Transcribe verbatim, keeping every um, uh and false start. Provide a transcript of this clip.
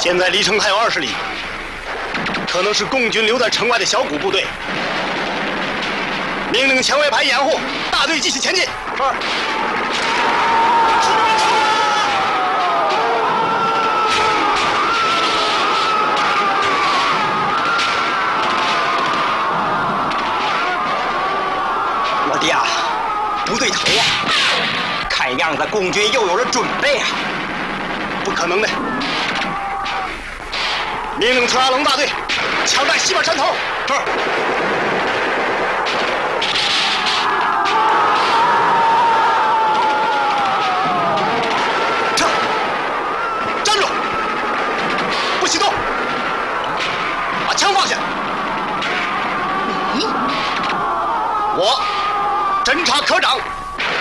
现在离城还有二十里，可能是共军留在城外的小股部队。命令前卫排掩护，大队继续前进。是。 我爹啊，不对头啊！看样子共军又有了准备啊！ 不可能的！命令村阿龙大队抢占西边山头。是。